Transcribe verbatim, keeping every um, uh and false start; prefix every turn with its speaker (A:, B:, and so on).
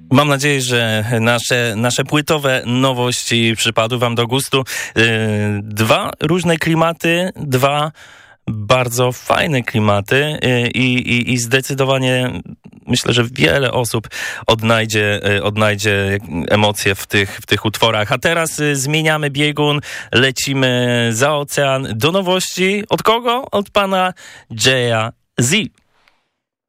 A: Mam nadzieję, że nasze, nasze płytowe nowości przypadły wam do gustu. Yy, dwa różne klimaty, dwa bardzo fajne klimaty yy, i, i zdecydowanie myślę, że wiele osób odnajdzie, yy, odnajdzie emocje w tych, w tych utworach. A teraz yy, zmieniamy biegun, lecimy za ocean do nowości. Od kogo? Od pana Jaya Z.